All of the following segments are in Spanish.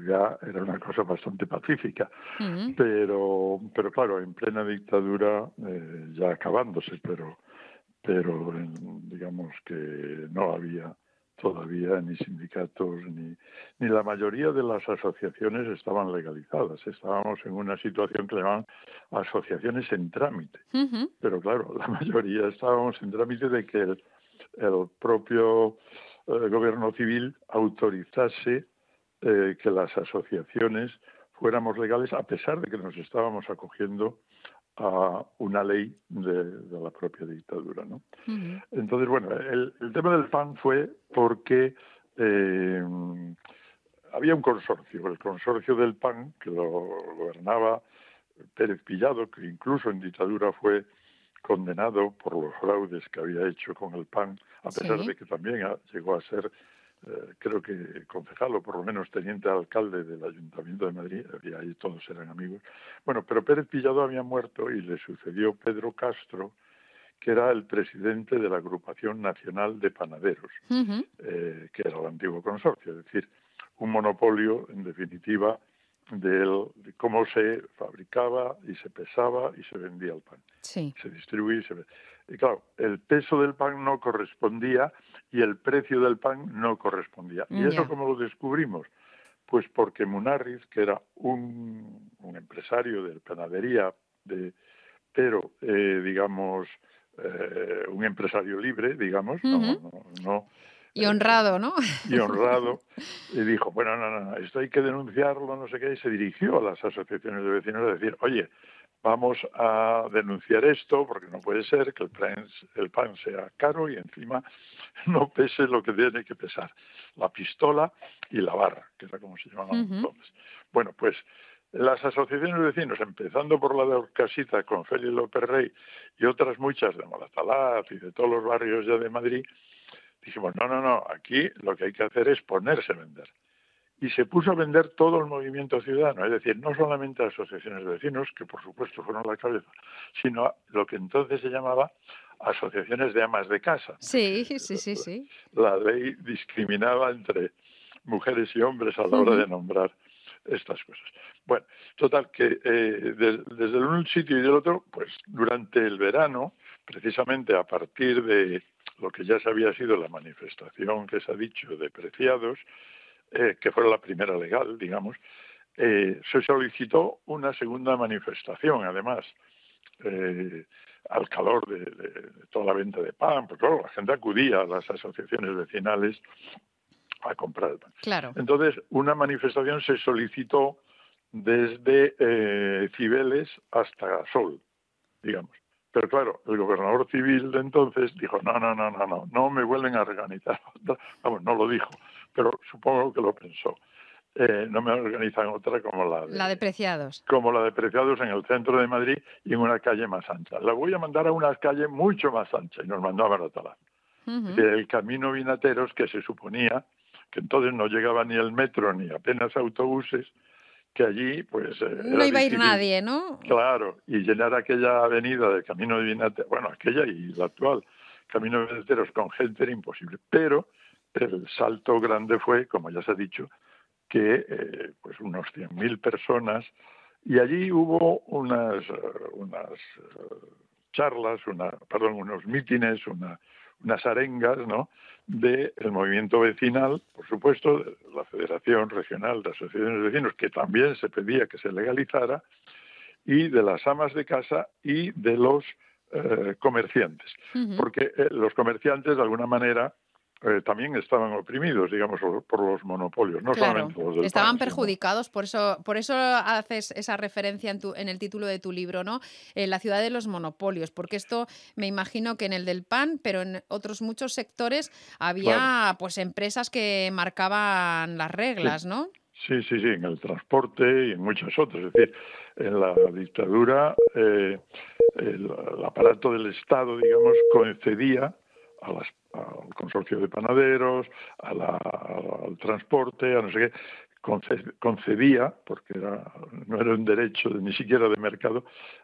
realidad era una cosa bastante pacífica, Ujú. pero claro, en plena dictadura, ya acabándose, pero digamos que no había todavía ni sindicatos ni la mayoría de las asociaciones estaban legalizadas. Estábamos en una situación que llamaban asociaciones en trámite. Ujú. Pero claro, la mayoría estábamos en trámite de que el propio gobierno civil autorizase que las asociaciones fuéramos legales, a pesar de que nos estábamos acogiendo a una ley de la propia dictadura, ¿no? Ujú. Entonces, bueno, el tema del PAN fue porque eh, había un consorcio, el consorcio del PAN, que lo gobernaba Pérez Pillado, que incluso en dictadura fue condenado por los fraudes que había hecho con el PAN, a pesar Sí. de que también llegó a ser, creo que concejal o por lo menos teniente alcalde del Ayuntamiento de Madrid, y ahí todos eran amigos. Bueno, pero Pérez Pillado había muerto y le sucedió Pedro Castro, que era el presidente de la Agrupación Nacional de Panaderos, Ujú. que era el antiguo consorcio, es decir, un monopolio, en definitiva, de cómo se fabricaba y se pesaba y se vendía el pan. Sí. Se distribuía y claro, el peso del pan no correspondía y el precio del pan no correspondía. ¿Y eso Ya. cómo lo descubrimos? Pues porque Munarriz, que era un empresario de panadería, pero digamos, un empresario libre, digamos, Ujú. no, Y honrado, ¿no? y honrado, y dijo, bueno, no, esto hay que denunciarlo, no sé qué, y se dirigió a las asociaciones de vecinos a decir, oye, vamos a denunciar esto porque no puede ser que el pan sea caro y encima no pese lo que tiene que pesar, la pistola y la barra, que era como se llamaban Ujú. entonces. Bueno, pues las asociaciones de vecinos, empezando por la de Orcasita con Félix López Rey y otras muchas de Moratalaz y de todos los barrios ya de Madrid, dijimos, no, aquí lo que hay que hacer es ponerse a vender. Y se puso a vender todo el movimiento ciudadano, es decir, no solamente asociaciones de vecinos, que por supuesto fueron la cabeza, sino lo que entonces se llamaba asociaciones de amas de casa, Sí, porque sí, sí, sí. la ley discriminaba entre mujeres y hombres a la hora Ujú. de nombrar estas cosas. Bueno, total, que desde un sitio y del otro, pues durante el verano, precisamente a partir de lo que ya se había sido la manifestación que se ha dicho de Preciados, que fue la primera legal, digamos, se solicitó una segunda manifestación, además, eh, al calor de toda la venta de pan, porque claro, la gente acudía a las asociaciones vecinales a comprar el pan. Claro. Entonces, una manifestación se solicitó desde Cibeles hasta Sol, digamos. Pero claro, el gobernador civil de entonces dijo, no me vuelven a organizar. Vamos, no lo dijo, pero supongo que lo pensó. No me organizan otra La de Preciados. como la de Preciados en el centro de Madrid y en una calle más ancha. La voy a mandar a una calle mucho más ancha y nos mandó a Baratalá. Es Ujú. decir, el camino Vinateros, que se suponía que entonces no llegaba ni el metro ni apenas autobuses, que allí pues No era iba a ir difícil, nadie, ¿no? claro, y llenar aquella avenida del camino de Vinateros, bueno, aquella y la actual, camino de Vinateros con gente era imposible. Pero el salto grande fue, como ya se ha dicho, que pues unos 100.000 personas, y allí hubo unas charlas, unos mítines, unas arengas, ¿no?, del movimiento vecinal, por supuesto, de la Federación Regional de Asociaciones de Vecinos, que también se pedía que se legalizara, y de las amas de casa y de los comerciantes, Ujú. porque los comerciantes de alguna manera también estaban oprimidos, digamos, por los monopolios, no Claro, solamente los del estaban pan, sino perjudicados, por eso haces esa referencia en el título de tu libro, ¿no? La ciudad de los monopolios, porque esto me imagino que en el del pan, pero en otros muchos sectores claro, había pues empresas que marcaban las sí, reglas, ¿no? sí, en el transporte y en muchas otras. Es decir, en la dictadura el aparato del Estado, digamos, concedía al consorcio de panaderos, al transporte, a no sé qué, concedía, porque no era un derecho ni siquiera de mercado,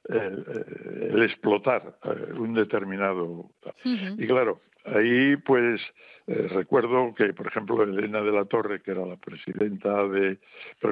el explotar un determinado. Ujú. Y claro, ahí pues recuerdo que, por ejemplo, Elena de la Torre, que era la presidenta de